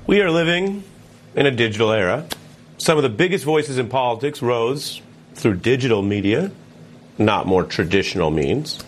We are living in a digital era. Some of the biggest voices in politics rose through digital media, not more traditional means.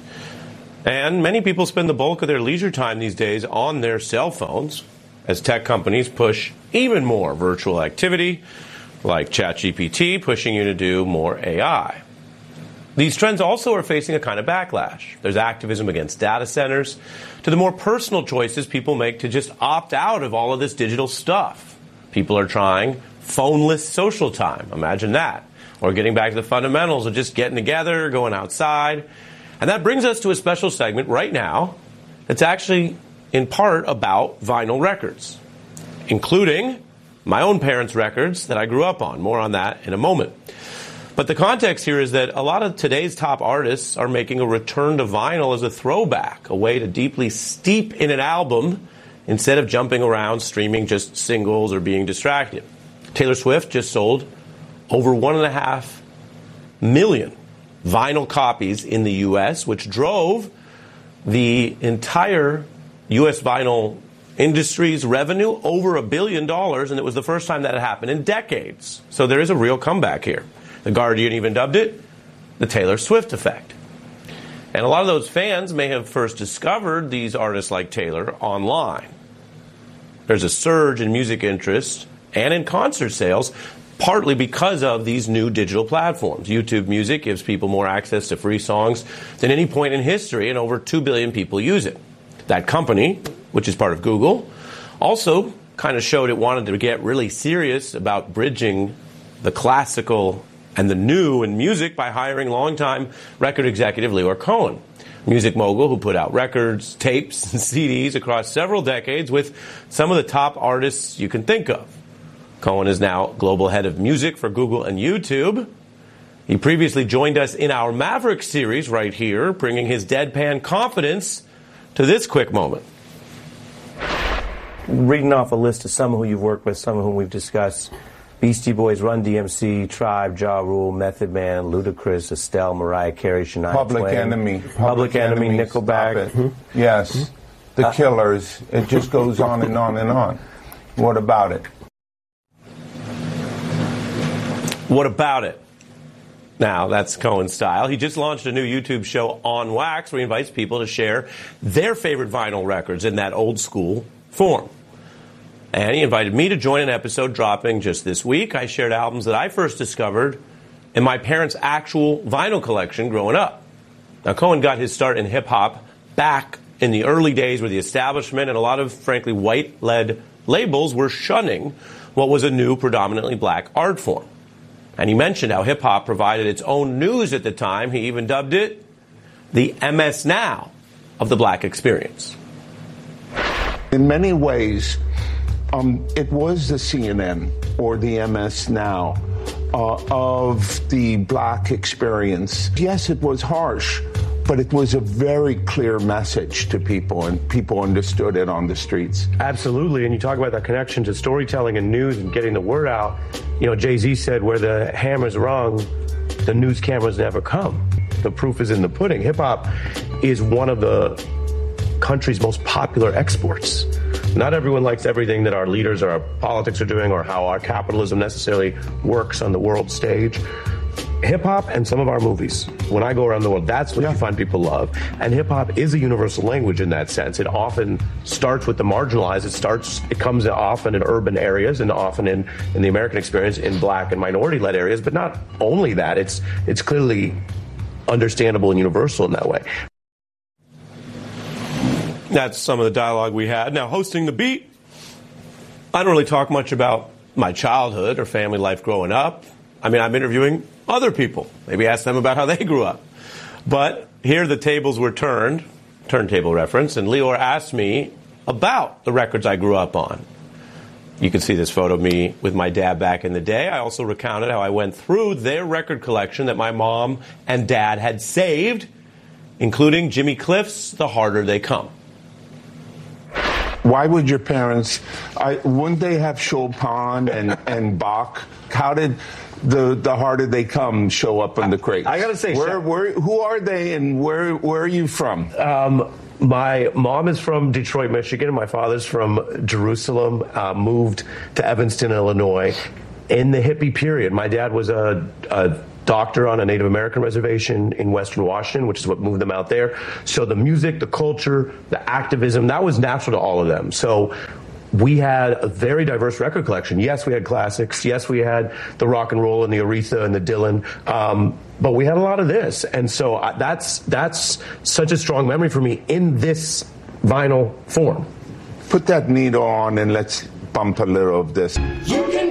And many people spend the bulk of their leisure time these days on their cell phones as tech companies push even more virtual activity, like ChatGPT pushing you to do more AI. These trends also are facing a kind of backlash. There's activism against data centers, to the more personal choices people make to just opt out of all of this digital stuff. People are trying phoneless social time. Imagine that. Or getting back to the fundamentals of just getting together, going outside. And that brings us to a special segment right now that's actually in part about vinyl records, including my own parents' records that I grew up on. More on that in a moment. But the context here is that a lot of today's top artists are making a return to vinyl as a throwback, a way to deeply steep in an album instead of jumping around streaming just singles or being distracted. Taylor Swift just sold over 1.5 million vinyl copies in the U.S., which drove the entire U.S. vinyl industry's revenue over $1 billion, and it was the first time that had happened in decades. So there is a real comeback here. The Guardian even dubbed it the Taylor Swift effect. And a lot of those fans may have first discovered these artists like Taylor online. There's a surge in music interest and in concert sales, partly because of these new digital platforms. YouTube Music gives people more access to free songs than any point in history, and over 2 billion people use it. That company, which is part of Google, also kind of showed it wanted to get really serious about bridging the classical and the new in music by hiring longtime record executive Leor Cohen, music mogul who put out records, tapes, and CDs across several decades with some of the top artists you can think of. Cohen is now global head of music for Google and YouTube. He previously joined us in our Maverick series right here, bringing his deadpan confidence to this quick moment. Reading off a list of some who you've worked with, some of whom we've discussed: Beastie Boys, Run DMC, Tribe, Ja Rule, Method Man, Ludacris, Estelle, Mariah Carey, Shania Public Twain. Enemy. Public Enemy, Nickelback. Mm-hmm. Yes. The Killers. It just goes on and on and on. What about it? What about it? Now, that's Cohen's style. He just launched a new YouTube show, On Wax, where he invites people to share their favorite vinyl records in that old school form. And he invited me to join an episode dropping just this week. I shared albums that I first discovered in my parents' actual vinyl collection growing up. Now, Cohen got his start in hip-hop back in the early days where the establishment and a lot of, frankly, white-led labels were shunning what was a new, predominantly black art form. And he mentioned how hip-hop provided its own news at the time. He even dubbed it the MS Now of the black experience. In many ways, it was the CNN or the MS Now of the black experience. Yes, it was harsh, but it was a very clear message to people, and people understood it on the streets. Absolutely, and you talk about that connection to storytelling and news and getting the word out. You know, Jay-Z said, where the hammer's rung, the news cameras never come. The proof is in the pudding. Hip-hop is one of the country's most popular exports. Not everyone likes everything that our leaders or our politics are doing or how our capitalism necessarily works on the world stage. Hip-hop and some of our movies, when I go around the world, that's what you find people love. And hip-hop is a universal language in that sense. It often starts with the marginalized. It comes often in urban areas and often in the American experience in black and minority-led areas. But not only that, it's clearly understandable and universal in that way. That's some of the dialogue we had. Now, hosting The Beat, I don't really talk much about my childhood or family life growing up. I mean, I'm interviewing other people. Maybe ask them about how they grew up. But here the tables were turned, turntable reference, and Leor asked me about the records I grew up on. You can see this photo of me with my dad back in the day. I also recounted how I went through their record collection that my mom and dad had saved, including Jimmy Cliff's The Harder They Come. Why would your parents, wouldn't they have Chopin and Bach? How did the Harder They Come show up in the crate? I gotta say, who are they and where are you from? My mom is from Detroit, Michigan. My father's from Jerusalem, moved to Evanston, Illinois in the hippie period. My dad was a doctor on a Native American reservation in Western Washington, which is what moved them out there. So the music, the culture, the activism, that was natural to all of them. So we had a very diverse record collection. Yes, we had classics. Yes, we had the rock and roll and the Aretha and the Dylan. But we had a lot of this. And so that's such a strong memory for me in this vinyl form. Put that needle on and let's bump a little of this. You can